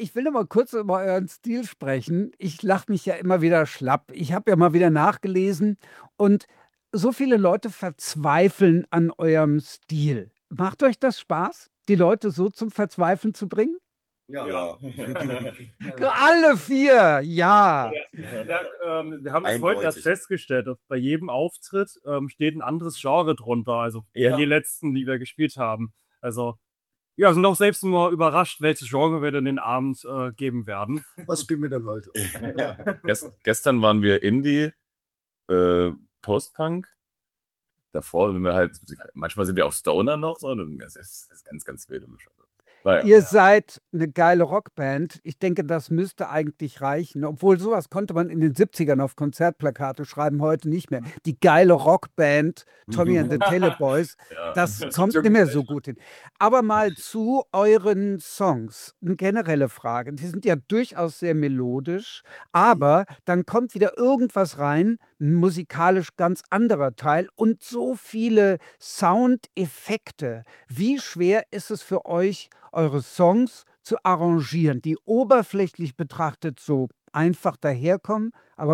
ich will noch mal kurz über euren Stil sprechen. Ich lache mich ja immer wieder schlapp. Ich habe ja mal wieder nachgelesen und so viele Leute verzweifeln an eurem Stil. Macht euch das Spaß, die Leute so zum Verzweifeln zu bringen? Ja. Alle 4, ja. Ja, wir haben es heute erst Eindeutig. festgestellt, dass bei jedem Auftritt steht ein anderes Genre drunter, also Ja. die letzten, die wir gespielt haben. Also, ja, sind auch selbst nur überrascht, welches Genre wir denn den Abend geben werden. Was spielen wir denn heute? Gestern waren wir Indie, Post-Punk. Davor sind wir halt, manchmal sind wir auch Stoner noch, so. Das ist ganz, ganz wilde Mischung. Naja. Ihr seid eine geile Rockband. Ich denke, das müsste eigentlich reichen. Obwohl sowas konnte man in den 70ern auf Konzertplakate schreiben, heute nicht mehr. Die geile Rockband Tommy and the Teleboys, Ja. das kommt nicht mehr so gut hin. Aber mal zu euren Songs. Eine generelle Frage. Die sind ja durchaus sehr melodisch, aber dann kommt wieder irgendwas rein, ein musikalisch ganz anderer Teil und so viele Soundeffekte. Wie schwer ist es für euch, eure Songs zu arrangieren, die oberflächlich betrachtet so einfach daherkommen, aber